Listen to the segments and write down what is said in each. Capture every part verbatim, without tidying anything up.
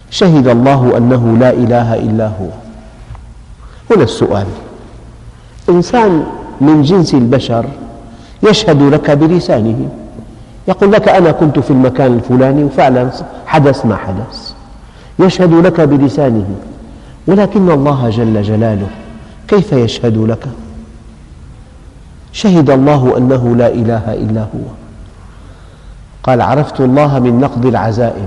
شهد الله أنه لا إله إلا هو. هنا السؤال: إنسان من جنس البشر يشهد لك بلسانه، يقول لك أنا كنت في المكان الفلاني وفعلا حدث ما حدث، يشهد لك بلسانه، ولكن الله جل جلاله كيف يشهد لك؟ شهد الله أنه لا إله إلا هو. قال: عرفت الله من نقض العزائم.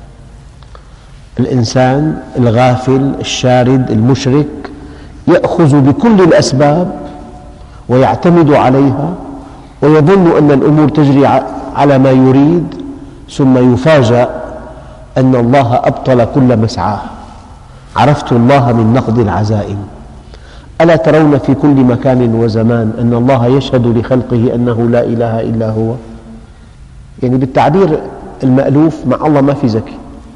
الإنسان الغافل الشارد المشرك يأخذ بكل الأسباب ويعتمد عليها ويظن أن الأمور تجري على ما يريد، ثم يفاجأ أن الله أبطل كل مسعاه. عرفت الله من نقض العزائم. ألا ترون في كل مكان وزمان أن الله يشهد لخلقه أنه لا إله إلا هو؟ يعني بالتعبير المألوف، مع الله ما في ذكي.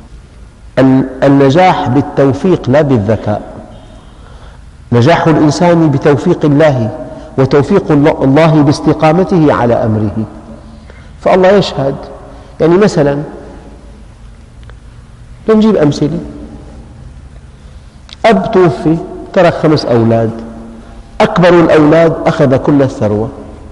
النجاح بالتوفيق لا بالذكاء. نجاح الإنسان بتوفيق الله، وتوفيق الله باستقامته على أمره. فالله يشهد. يعني مثلا نجيب أمثلة: أب توفي ترك خمس أولاد، أكبر الأولاد أخذ كل الثروة.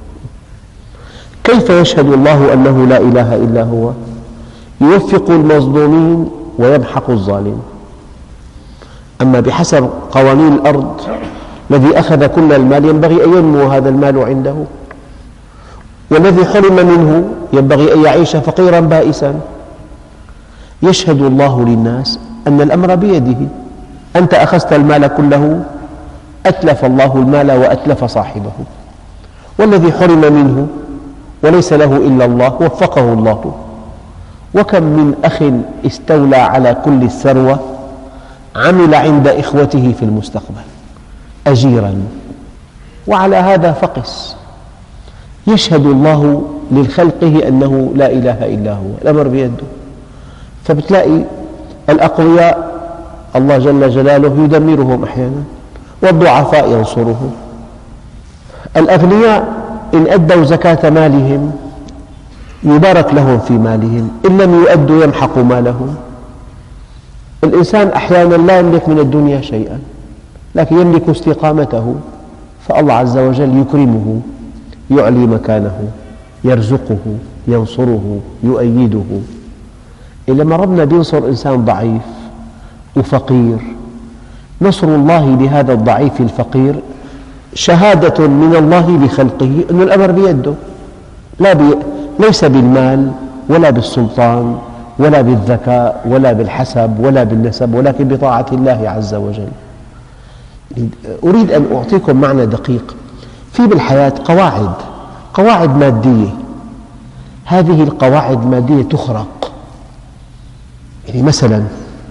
كيف يشهد الله أنه لا إله إلا هو؟ يوفق المظلومين ويمحق الظالم. أما بحسب قوانين الأرض، الذي أخذ كل المال ينبغي أن ينمو هذا المال عنده، والذي حرم منه ينبغي أن يعيش فقيرا بائسا. يشهد الله للناس أن الأمر بيده. أنت أخذت المال كله، أتلف الله المال وأتلف صاحبه، والذي حرم منه وليس له إلا الله وفقه الله. وكم من أخ استولى على كل الثروة عمل عند إخوته في المستقبل أجيراً، وعلى هذا فقس. يشهد الله لخلقه أنه لا إله إلا هو، الأمر بيده. فبتلاقي الأقوياء الله جل جلاله يدمرهم أحياناً، والضعفاء ينصرهم. الأغنياء إن أدوا زكاة مالهم يبارك لهم في مالهم، إن لم يؤدوا يمحق مالهم. الإنسان أحياناً لا يملك من الدنيا شيئاً، لكن يملك استقامته، فالله عز وجل يكرمه، يعلي مكانه، يرزقه، ينصره، يؤيده. لما ربنا ينصر إنسان ضعيف وفقير، نصر الله لهذا الضعيف الفقير شهادة من الله لخلقه أن الأمر بيده، لا بي... ليس بالمال ولا بالسلطان ولا بالذكاء ولا بالحسب ولا بالنسب، ولكن بطاعة الله عز وجل. أريد أن أعطيكم معنى دقيق. في بالحياة قواعد قواعد مادية، هذه القواعد المادية تخرق. يعني مثلا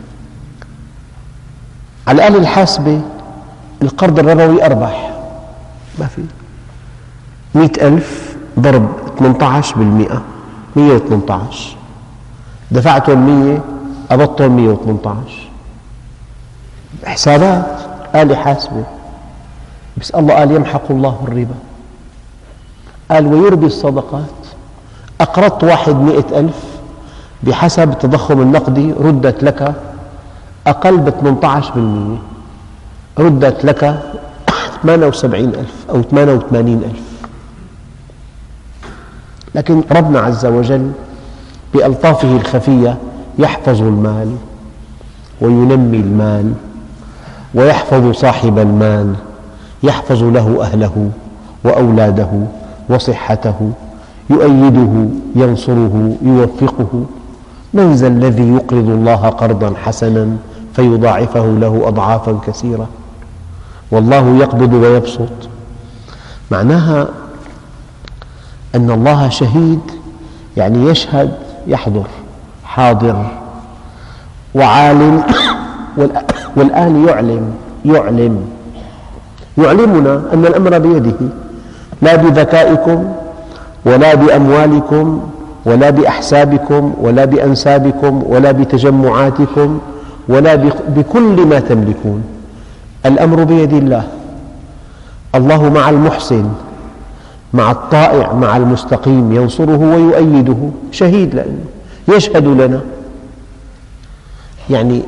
على الآلة الحاسبة القرض الربوي أربح، ما في. مئة ألف ضرب ثمانية عشر بالمئة مئة وثمانية عشر، دفعتهم مئة أبطهم مئة وثمانية عشر. حسابات آلة حاسبة. بس الله قال: يمحق الله الربا. قال: ويربي الصدقات. أقرضت واحد مئة ألف، بحسب التضخم النقدي ردت لك أقل ب ثمانية عشر بالمئة، ردت لك ثمانية وسبعين ألف أو ثمانية وثمانين ألف. لكن ربنا عز وجل بألطافه الخفية يحفظ المال وينمي المال ويحفظ صاحب المال، يحفظ له أهله وأولاده وصحته، يؤيده، ينصره، يوفقه. من ذا الذي يقرض الله قرضاً حسناً فيضاعفه له أضعافاً كثيرة؟ والله يقبض ويبسط. معناها أن الله شهيد، يعني يشهد، يحضر، حاضر وعالم، والآن يعلم يعلم يعلمنا أن الأمر بيده، لا بذكائكم ولا بأموالكم ولا بأحسابكم ولا بأنسابكم ولا بتجمعاتكم ولا بكل ما تملكون. الأمر بيد الله. الله مع المحسن، مع الطائع، مع المستقيم، ينصره ويؤيده. شهيد لأنه يشهد لنا. يعني